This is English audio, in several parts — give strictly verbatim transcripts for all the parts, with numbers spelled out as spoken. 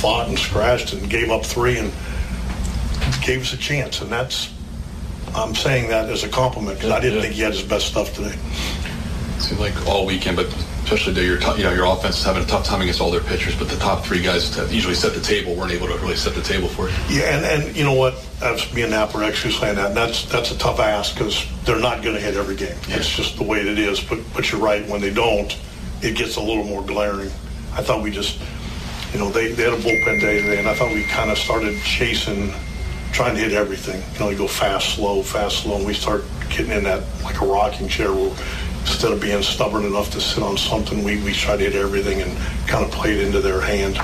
fought and scratched and gave up three and gave us a chance. And that's, I'm saying that as a compliment because I didn't yeah. think he had his best stuff today. It seemed like all weekend, but especially today, your top, you know, your offense is having a tough time against all their pitchers, but the top three guys that usually set the table weren't able to really set the table for you. Yeah, and, and you know what? That's me and Knapp were actually saying that. And that's that's a tough ask because they're not going to hit every game. Yeah. It's just the way it is. But but you're right. When they don't, it gets a little more glaring. I thought we just, you know, they, they had a bullpen day today, and I thought we kind of started chasing, trying to hit everything. You know, you go fast, slow, fast, slow, and we start getting in that like a rocking chair where instead of being stubborn enough to sit on something, we, we tried to hit everything and kind of played into their hand.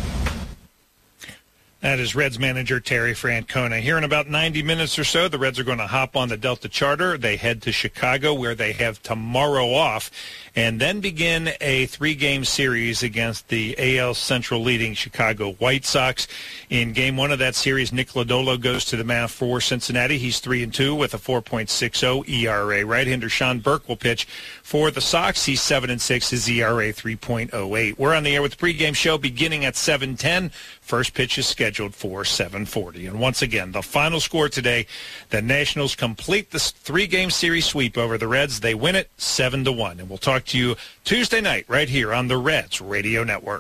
That is Reds manager Terry Francona. Here in about ninety minutes or so, the Reds are going to hop on the Delta Charter. They head to Chicago, where they have tomorrow off, and then begin a three-game series against the A L Central leading Chicago White Sox. In game one of that series, Nick Lodolo goes to the mound for Cincinnati. He's three and two with a four point six oh E R A. Right-hander Sean Burke will pitch for the Sox. He's seven and six, his E R A three point oh eight. We're on the air with the pregame show beginning at seven ten. First pitch is scheduled for seven forty. And once again, the final score today, the Nationals complete the three-game series sweep over the Reds. They win it seven to one. And we'll talk to you Tuesday night right here on the Reds Radio Network.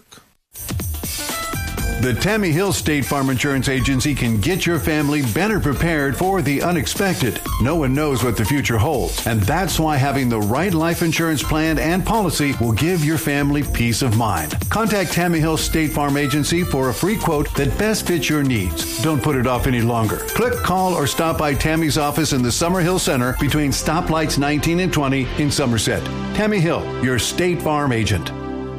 The Tammy Hill State Farm Insurance Agency can get your family better prepared for the unexpected. No one knows what the future holds, and that's why having the right life insurance plan and policy will give your family peace of mind. Contact Tammy Hill State Farm Agency for a free quote that best fits your needs. Don't put it off any longer. Click, call, or stop by Tammy's office in the Summer Hill Center between stoplights nineteen and twenty in Somerset. Tammy Hill, your State Farm agent.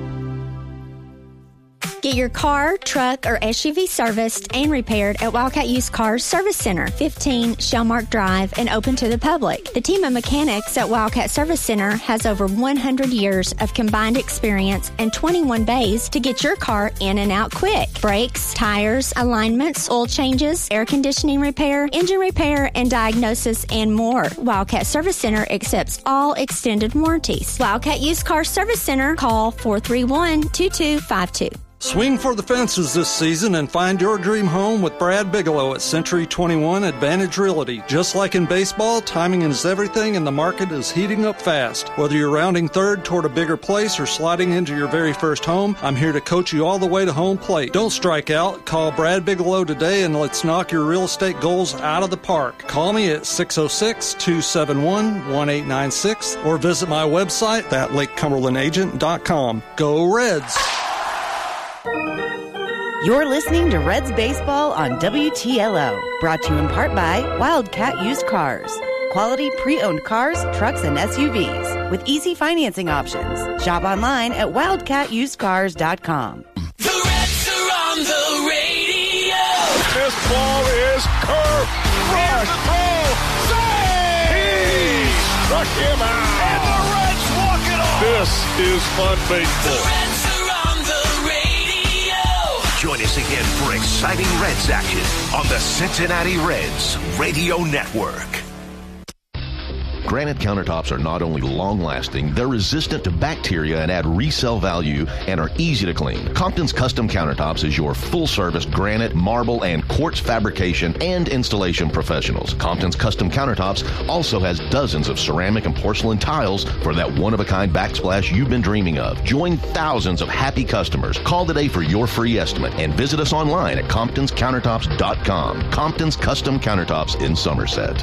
Get your car, truck, or S U V serviced and repaired at Wildcat Used Cars Service Center, fifteen Shellmark Drive, and open to the public. The team of mechanics at Wildcat Service Center has over one hundred years of combined experience and twenty-one bays to get your car in and out quick. Brakes, tires, alignments, oil changes, air conditioning repair, engine repair, and diagnosis, and more. Wildcat Service Center accepts all extended warranties. Wildcat Used Cars Service Center, call four three one, two two five two. Swing for the fences this season and find your dream home with Brad Bigelow at Century twenty-one Advantage Realty. Just like in baseball, timing is everything and the market is heating up fast. Whether you're rounding third toward a bigger place or sliding into your very first home, I'm here to coach you all the way to home plate. Don't strike out. Call Brad Bigelow today and let's knock your real estate goals out of the park. Call me at six oh six, two seven one, one eight nine six or visit my website at lake cumberland agent dot com. Go Reds! You're listening to Reds Baseball on W T L O, brought to you in part by Wildcat Used Cars. Quality pre-owned cars, trucks, and S U Vs with easy financing options. Shop online at wildcat used cars dot com. The Reds are on the radio. This ball is curved. Rush. Save! He struck him out. And the Reds walk it off. This is fun baseball. The Reds are on the radio. Join us again for exciting Reds action on the Cincinnati Reds Radio Network. Granite countertops are not only long-lasting, they're resistant to bacteria and add resale value and are easy to clean. Compton's Custom Countertops is your full-service granite, marble, and quartz fabrication and installation professionals. Compton's Custom Countertops also has dozens of ceramic and porcelain tiles for that one-of-a-kind backsplash you've been dreaming of. Join thousands of happy customers. Call today for your free estimate and visit us online at comptons countertops dot com. Compton's Custom Countertops in Somerset.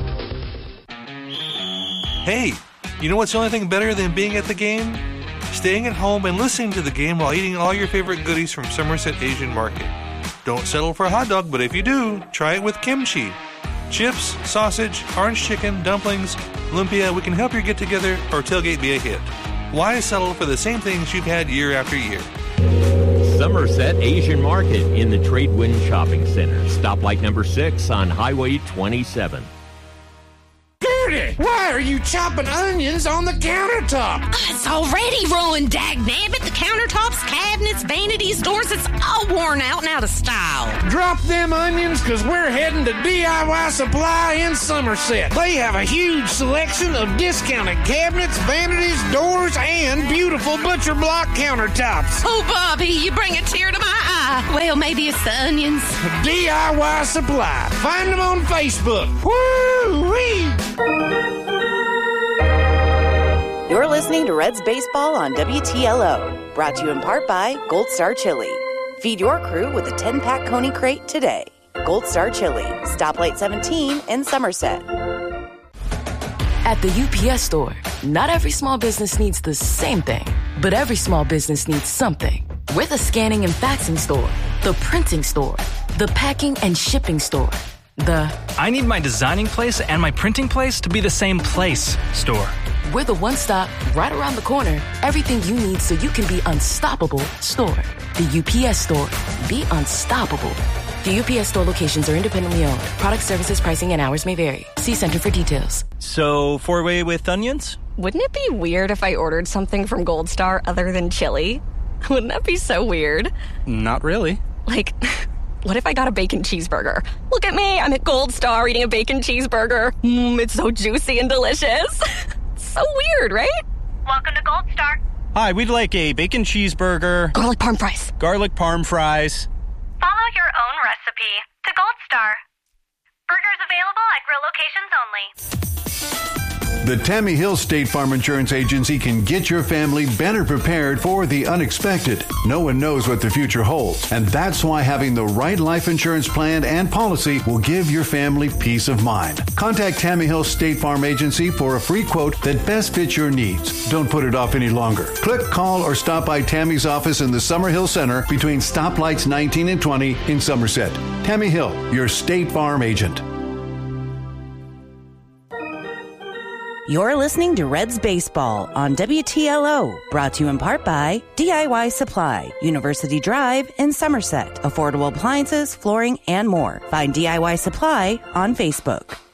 Hey, you know what's the only thing better than being at the game? Staying at home and listening to the game while eating all your favorite goodies from Somerset Asian Market. Don't settle for a hot dog, but if you do, try it with kimchi. Chips, sausage, orange chicken, dumplings, lumpia, we can help your get-together or tailgate be a hit. Why settle for the same things you've had year after year? Somerset Asian Market in the Tradewind Shopping Center. Stoplight number six on Highway twenty-seven. Gertie! Hey, why are you chopping onions on the countertop? It's already ruined, dagnabbit. The countertops, cabinets, vanities, doors, it's all worn out and out of style. Drop them onions, because we're heading to D I Y Supply in Somerset. They have a huge selection of discounted cabinets, vanities, doors, and beautiful butcher block countertops. Oh, Bobby, you bring a tear to my eye. Well, maybe it's the onions. D I Y Supply. Find them on Facebook. Woo-wee! You're listening to Reds Baseball on W T L O. Brought to you in part by Gold Star Chili. Feed your crew with a ten-pack Coney Crate today. Gold Star Chili. Stoplight seventeen in Somerset. At the U P S Store, not every small business needs the same thing, but every small business needs something. We're the scanning and faxing store, the printing store, the packing and shipping store, the I need my designing place and my printing place to be the same place store. We're the one-stop, right around the corner, everything you need so you can be unstoppable store. The U P S Store. Be unstoppable. The U P S Store locations are independently owned. Product, services, pricing, and hours may vary. See Center for details. So, four-way with onions? Wouldn't it be weird if I ordered something from Gold Star other than chili? Wouldn't that be so weird? Not really. Like, what if I got a bacon cheeseburger? Look at me, I'm at Gold Star eating a bacon cheeseburger. Mmm, it's so juicy and delicious. So weird, right? Welcome to Gold Star. Hi, we'd like a bacon cheeseburger. Garlic parm fries. Garlic parm fries. Follow your own recipe to Gold Star. Burgers available at grill locations only. The Tammy Hill State Farm Insurance Agency can get your family better prepared for the unexpected. No one knows what the future holds, and that's why having the right life insurance plan and policy will give your family peace of mind. Contact Tammy Hill State Farm Agency for a free quote that best fits your needs. Don't put it off any longer. Click, call, or stop by Tammy's office in the Summerhill Center between stoplights nineteen and twenty in Somerset. Tammy Hill, your State Farm agent. You're listening to Reds Baseball on W T L O, brought to you in part by D I Y Supply, University Drive in Somerset. Affordable appliances, flooring, and more. Find D I Y Supply on Facebook.